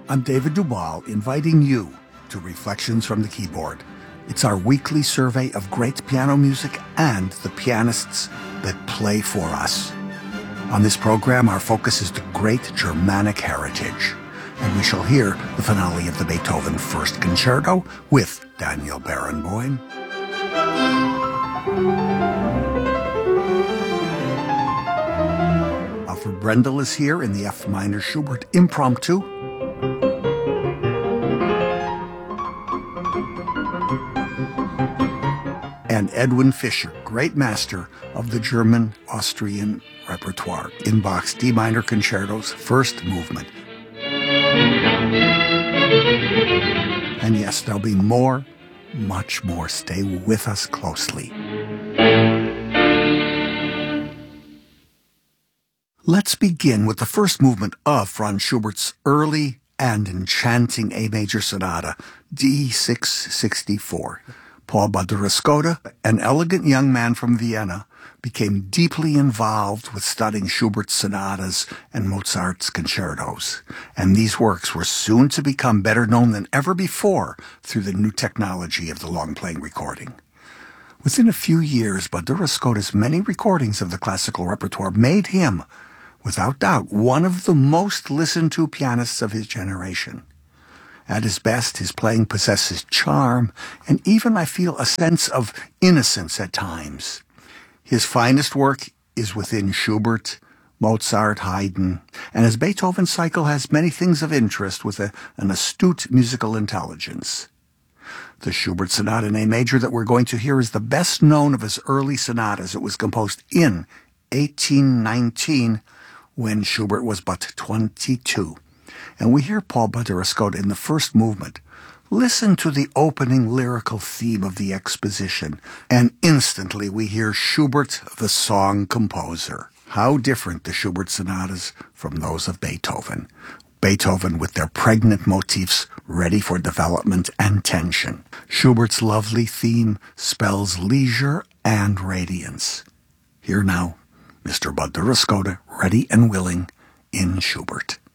I'm David Dubal, inviting you to Reflections from the Keyboard. It's our weekly survey of great piano music and the pianists that play for us. On this program, our focus is the great Germanic heritage, and we shall hear the finale of the Beethoven First Concerto with Daniel Barenboim. Alfred Brendel is here in the F minor Schubert Impromptu. And Edwin Fischer, great master of the German-Austrian repertoire, in Bach's D minor concertos, first movement. And yes, there'll be more, much more. Stay with us closely. Let's begin with the first movement of Franz Schubert's early and enchanting A major sonata, D664. Paul Badura-Skota, an elegant young man from Vienna, became deeply involved with studying Schubert's sonatas and Mozart's concertos, and these works were soon to become better known than ever before through the new technology of the long-playing recording. Within a few years, Badura-Skota's many recordings of the classical repertoire made him, without doubt, one of the most listened-to pianists of his generation. At his best, his playing possesses charm, and even, I feel, a sense of innocence at times. His finest work is within Schubert, Mozart, Haydn, and his Beethoven cycle has many things of interest with an astute musical intelligence. The Schubert Sonata in A major that we're going to hear is the best known of his early sonatas. It was composed in 1819, when Schubert was but 22. And we hear Paul Badura-Skota in the first movement. Listen to the opening lyrical theme of the exposition, and instantly we hear Schubert, the song composer. How different the Schubert sonatas from those of Beethoven. Beethoven with their pregnant motifs ready for development and tension. Schubert's lovely theme spells leisure and radiance. Here now, Mr. Badura-Skota, ready and willing, in Schubert.